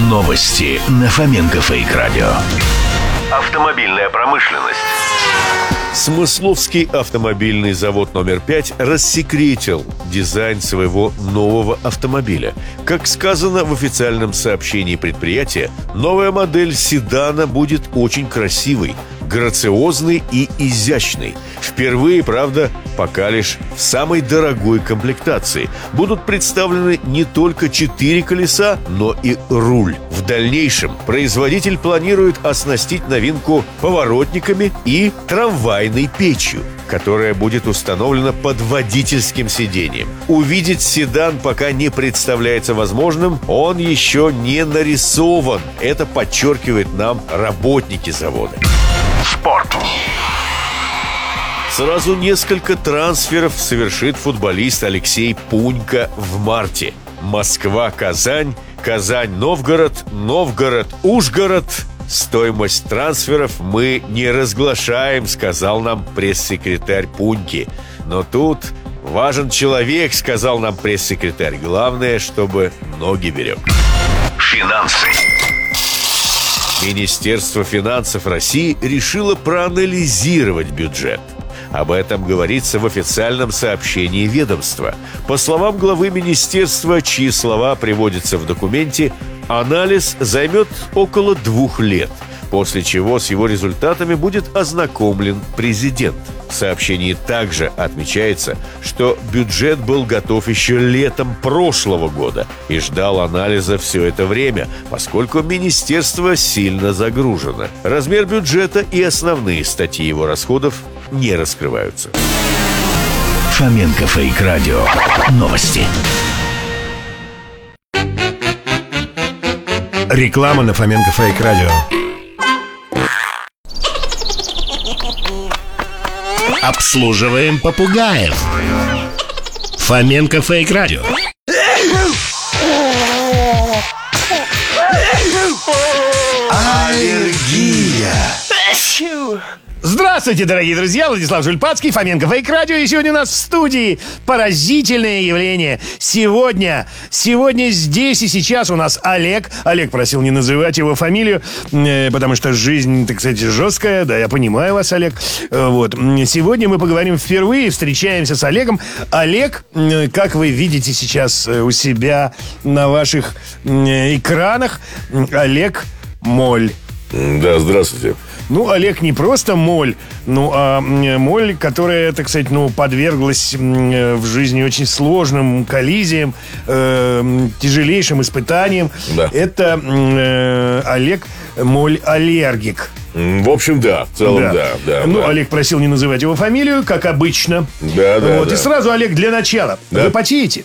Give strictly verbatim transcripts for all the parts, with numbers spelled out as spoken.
Новости на Фоменко Фейк Радио. Автомобильная промышленность. Смысловский автомобильный завод номер пять рассекретил дизайн своего нового автомобиля. Как сказано в официальном сообщении предприятия, новая модель седана будет очень красивой, грациозной и изящной. Впервые, правда, пока лишь в самой дорогой комплектации. Будут представлены не только четыре колеса, но и руль. В дальнейшем производитель планирует оснастить новинку поворотниками и трамвайной печью, которая будет установлена под водительским сиденьем. Увидеть седан пока не представляется возможным, он еще не нарисован. Это подчеркивает нам работники завода. Спорт. Сразу несколько трансферов совершит футболист Алексей Пунько в марте. Москва-Казань, Казань-Новгород, Новгород-Ужгород. Стоимость трансферов мы не разглашаем, сказал нам пресс-секретарь Пуньки. Но тут важен человек, сказал нам пресс-секретарь. Главное, чтобы ноги берег. Финансы. Министерство финансов России решило проанализировать бюджет. Об этом говорится в официальном сообщении ведомства. По словам главы министерства, чьи слова приводятся в документе, анализ займет около двух лет, после чего с его результатами будет ознакомлен президент. В сообщении также отмечается, что бюджет был готов еще летом прошлого года и ждал анализа все это время, поскольку министерство сильно загружено. Размер бюджета и основные статьи его расходов не раскрываются. Фоменко Фейк Радио. Новости. Реклама на Фоменко Фейк Радио. Обслуживаем попугаев. Фоменко Фейк Радио. Аллергия. Здравствуйте, дорогие друзья, Владислав Жульпацкий, Фоменко Фейк Радио. И сегодня у нас в студии поразительное явление. Сегодня, сегодня здесь и сейчас у нас Олег. Олег просил не называть его фамилию, э, потому что жизнь, так сказать, жесткая. Да, я понимаю вас, Олег. Э, вот. Сегодня мы поговорим впервые, встречаемся с Олегом. Олег, э, как вы видите сейчас у себя на ваших э, экранах, Олег Моль. Да, здравствуйте. Ну, Олег не просто моль, ну, а моль, которая, так сказать, ну, подверглась в жизни очень сложным коллизиям, э, тяжелейшим испытаниям. Да. Это э, Олег моль-аллергик. В общем, да, в целом, да, да, да Ну, да. Олег просил не называть его фамилию, как обычно. Да, да, вот. да. И сразу, Олег, для начала. Да. Вы потеете?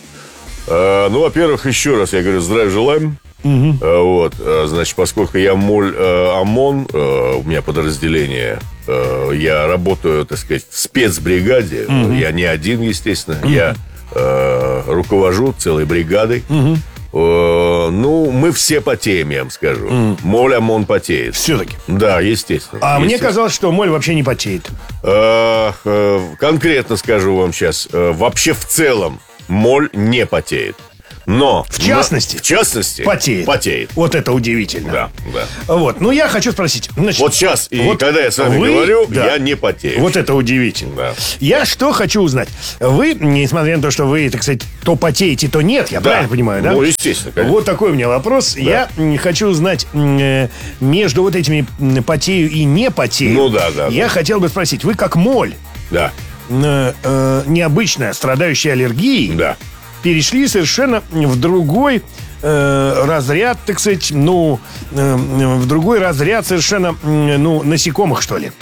А, ну, во-первых, еще раз я говорю, здравия желаем. Угу. А, вот, а, значит, поскольку я моль а, ОМОН, а, у меня подразделение, а, я работаю, так сказать, в спецбригаде. Угу. Я не один, естественно. Угу. Я а, руковожу целой бригадой. Угу. А, ну, мы все потеем, я вам скажу. Угу. Моль ОМОН потеет. Все-таки? Да, естественно. А естественно. мне казалось, что моль вообще не потеет. А, а, конкретно скажу вам сейчас. А, вообще в целом моль не потеет. Но в частности, но, в частности потеет. потеет. Вот это удивительно. Да, да. Вот, ну я хочу спросить. Значит, вот сейчас, и вот когда я с вами вы, говорю, да, я не потею. Вот это удивительно. Да. Я что хочу узнать. Вы, несмотря на то, что вы, так сказать, то потеете, то нет, я да. правильно понимаю, да? Ну, естественно, конечно. Вот такой у меня вопрос. Да. Я хочу узнать, между вот этими потею и не потею. Ну да, да. Я да. хотел бы спросить, вы как моль, да. э, э, необычная, страдающая аллергией, да. перешли совершенно в другой э, разряд, так сказать, ну, э, в другой разряд совершенно, э, ну, насекомых, что ли.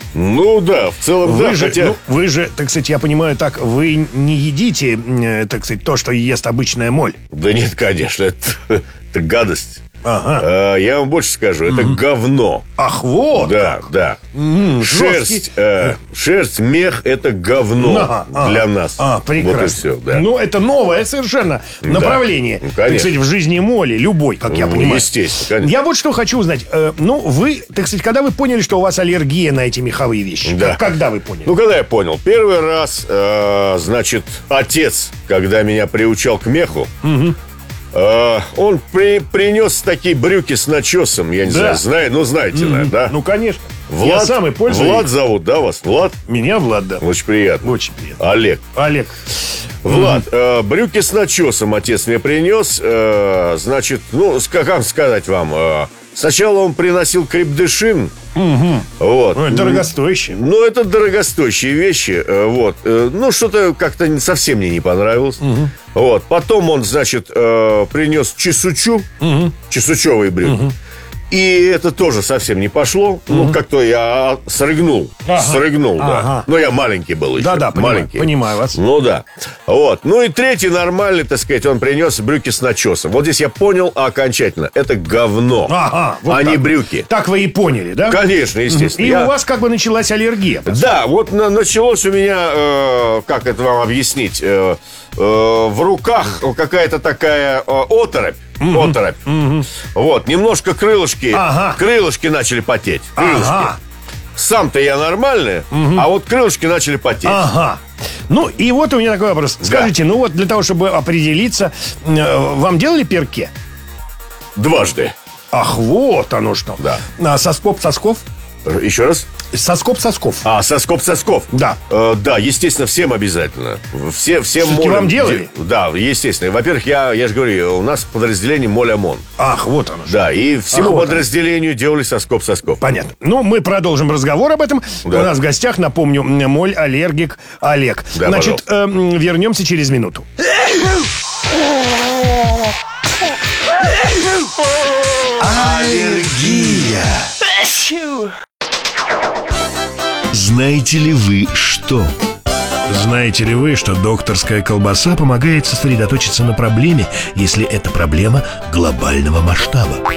Ну да, в целом Вы да, же, хотя... ну, вы же, так сказать, я понимаю так, вы не едите, э, так сказать, то, что ест обычная моль. Да нет, конечно, это, это гадость. Ага. А, я вам больше скажу, это mm-hmm. говно. Ах, вот. Да, как. да. Mm-hmm. Шерсть, э, шерсть, мех – это говно ага, ага. для нас. А, прекрасно. Вот и все, да. Ну, это новое совершенно направление, да. Ну, так сказать, в жизни моли, любой, как я ну, понимаю. Естественно, конечно. Я вот что хочу узнать. Э, ну, вы, так сказать, когда вы поняли, что у вас аллергия на эти меховые вещи? Да. Когда вы поняли? Ну, когда я понял? Первый раз, э, значит, отец, когда меня приучал к меху, угу. э, он при, принес такие брюки с начесом. Я не Да. знаю, знаю, ну знаете, Мгм. наверное, да? Ну, конечно. Влад, Я сам и пользуюсь. Влад зовут, да, вас? Влад? Меня Влад, да. Очень приятно. Очень приятно. Олег. Олег. Влад, э, брюки с начесом отец мне принес. э, значит, ну, с- как вам сказать вам? э, сначала он приносил крепдышин. Вот. Ой, дорогостоящий. Ну, это дорогостоящие вещи. э, Вот. Э, Ну, что-то как-то не- совсем мне не понравилось. Вот. Потом он, значит, э, принес чесучу. Чесучевые брюки. И это тоже совсем не пошло. Ну, как-то я срыгнул. Ага. Срыгнул, да. Ага. Но я маленький был еще. Да-да, понимаю, маленький. понимаю вас. Ну, да. Вот. Ну, и третий нормальный, так сказать, он принес брюки с начесом. Вот здесь я понял окончательно. Это говно, Ага, вот а так не вот. брюки. Так вы и поняли, да? Конечно, естественно. И Я- у вас как бы началась аллергия. Да, вот на- началось у меня, э, как это вам объяснить, э, э, в руках какая-то такая э, оторопь. Оторопь. Вот, немножко крылышки, Ага. крылышки начали потеть. Крылышки. Ага. Сам-то я нормальный, а вот крылышки начали потеть. Ага. Ну, и вот у меня такой вопрос. Скажите, ну вот для того, чтобы определиться, э, вам делали перке? Дважды. Ах, вот оно что. Да. А соскоб сосков? Э, Еще раз. Соскоб сосков. А, соскоб сосков. Да. Э, да, естественно, всем обязательно. Все, всем Всё-таки молим. вам делали? Де- Да, естественно. Во-первых, я, я же говорю, у нас в подразделении моль-ОМОН. Ах, вот оно что. Да, и всему Ах, вот подразделению делали соскоб сосков. Понятно. Ну, мы продолжим разговор об этом. Да. У нас в гостях, напомню, м, моль-аллергик Олег. Да, Значит, э, м, вернемся через минуту. Аллергия. Знаете ли вы что? Знаете ли вы, что докторская колбаса помогает сосредоточиться на проблеме, если эта проблема глобального масштаба?